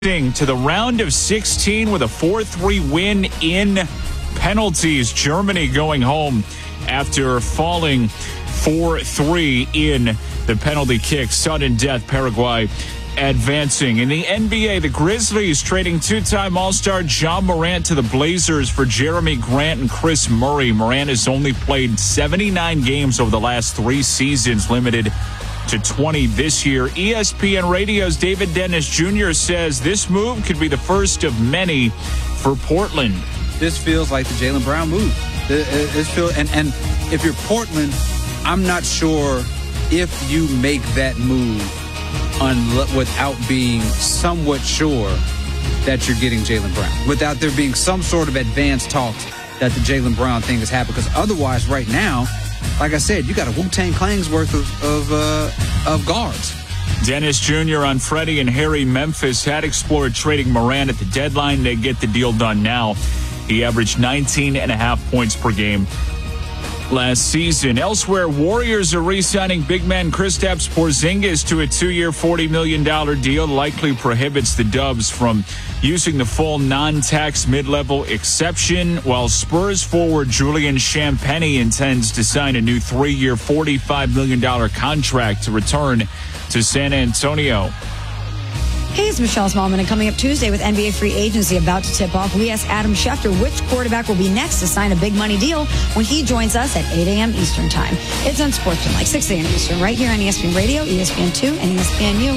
To the round of 16 with a 4-3 win in penalties. Germany going home after falling 4-3 in the penalty kick. Sudden death, Paraguay advancing. In the NBA, the Grizzlies trading two-time All-Star Ja Morant to the Blazers for Jeremy Grant and Chris Murray. Morant has only played 79 games over the last 3 seasons, limited to 20 this year. ESPN Radio's David Dennis Jr. says this move could be the first of many for Portland. This feels like the Jaylen Brown move. And if you're Portland, I'm not sure if you make that move without being somewhat sure that you're getting Jaylen Brown, without there being some sort of advanced talks that the Jaylen Brown thing has happened. Because otherwise, right now, like I said, you got a Wu-Tang Clan's worth of guards. Dennis Jr. on Freddie and Harry. Memphis had explored trading Morant at the deadline. They get the deal done now. He averaged 19.5 points per game last season. Elsewhere, Warriors are re-signing big man Kristaps Porzingis to a 2-year, $40 million deal. Likely prohibits the Dubs from using the full non-tax mid-level exception, while Spurs forward Julian Champagnie intends to sign a new 3-year, $45 million contract to return to San Antonio. Hey, it's Michelle Smallman, and coming up Tuesday with NBA free agency about to tip off, we ask Adam Schefter which quarterback will be next to sign a big money deal when he joins us at 8 a.m. Eastern Time. It's on Sportsman, like 6 a.m. Eastern, right here on ESPN Radio, ESPN2, and ESPNU.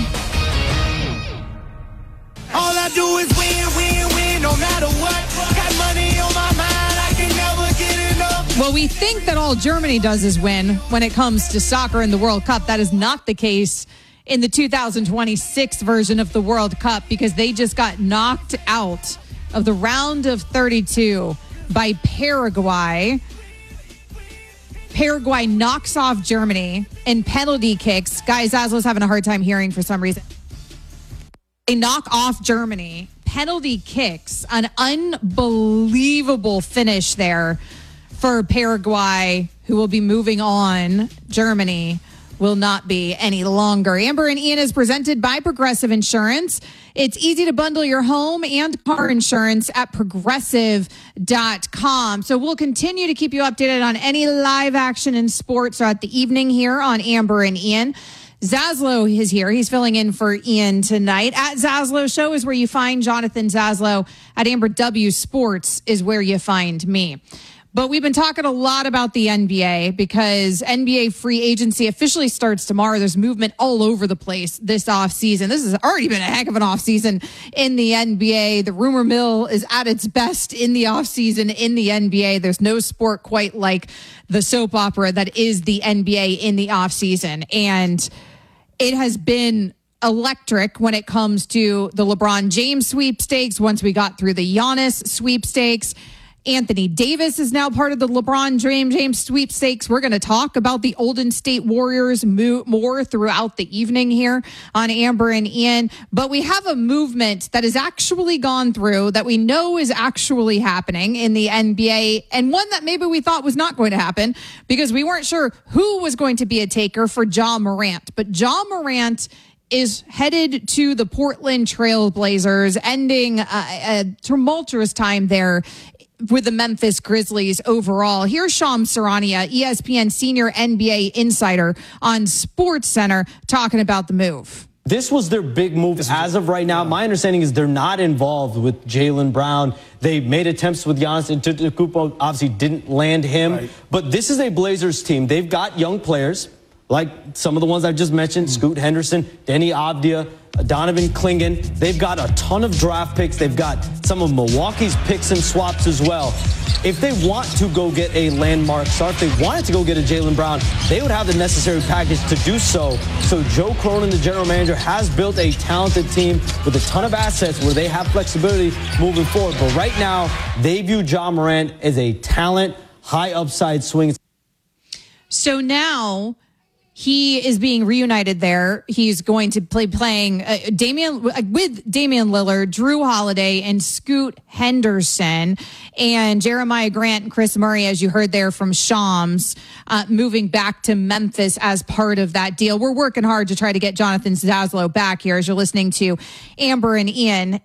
All I do is win, no matter what. Got money on my mind, I can never get enough. Well, we think that all Germany does is win when it comes to soccer in the World Cup. That is not the case in the 2026 version of the World Cup, because they just got knocked out of the round of 32 by Paraguay. Paraguay knocks off Germany in penalty kicks. Guys, Zaslo's having a hard time hearing for some reason. They knock off Germany. Penalty kicks. An unbelievable finish there for Paraguay, who will be moving on. Germany will not be any longer. Amber and Ian is presented by Progressive Insurance. It's easy to bundle your home and car insurance at progressive.com. So we'll continue to keep you updated on any live action in sports throughout the evening here on Amber and Ian. Zaslow is here. He's filling in for Ian tonight. At Zaslow Show is where you find Jonathan Zaslow. At Amber W Sports is where you find me. But we've been talking a lot about the NBA because NBA free agency officially starts tomorrow. There's movement all over the place this offseason. This has already been a heck of an offseason in the NBA. The rumor mill is at its best in the offseason in the NBA. There's no sport quite like the soap opera that is the NBA in the offseason. And it has been electric when it comes to the LeBron James sweepstakes. Once we got through the Giannis sweepstakes, Anthony Davis is now part of the LeBron James sweepstakes. We're going to talk about the Golden State Warriors more throughout the evening here on Amber and Ian. But we have a movement that has actually gone through that we know is actually happening in the NBA, and one that maybe we thought was not going to happen because we weren't sure who was going to be a taker for Ja Morant. But Ja Morant is headed to the Portland Trail Blazers, ending a tumultuous time there with the Memphis Grizzlies overall. Here's Shams Charania, ESPN senior NBA insider on SportsCenter, talking about the move. This was their big move as of right now. My understanding is they're not involved with Jaylen Brown. They made attempts with Giannis Antetokounmpo, obviously didn't land him. Right. But this is a Blazers team. They've got young players, like some of the ones I just mentioned, Scoot Henderson, Denny Avdia, Donovan Clingan. They've got a ton of draft picks. They've got some of Milwaukee's picks and swaps as well. If they want to go get a landmark star, if they wanted to go get a Jaylen Brown, they would have the necessary package to do so. So Joe Cronin, the general manager, has built a talented team with a ton of assets where they have flexibility moving forward. But right now, they view Ja Morant as a talent, high upside swing. So now he is being reunited there. He's going to playing with Damian Lillard, Drew Holiday, and Scoot Henderson, and Jeremiah Grant and Chris Murray, as you heard there from Shams, moving back to Memphis as part of that deal. We're working hard to try to get Jonathan Zaslow back here as you're listening to Amber and Ian.